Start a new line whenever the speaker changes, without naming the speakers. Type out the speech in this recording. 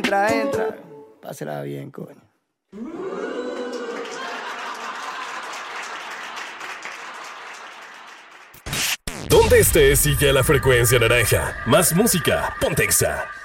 entra. Pásela bien, coño.
Donde estés, sigue a la frecuencia naranja. Más música, Ponte Exa.